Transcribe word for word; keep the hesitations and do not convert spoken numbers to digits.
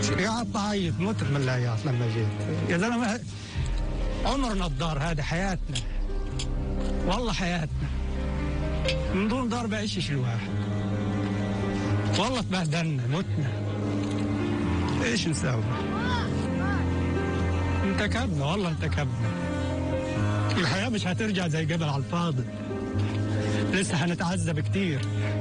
قعدت اعيط مت من العياط لما جيت. يا زلمه عمرنا الدار هذه حياتنا، والله حياتنا، من دون دار بعيشش الواحد، والله تبهدلنا متنا، ايش نسوي؟ انتكبنا والله انتكبنا. الحياه مش هترجع زي قبل على الفاضي، لسه هنتعذب كتير.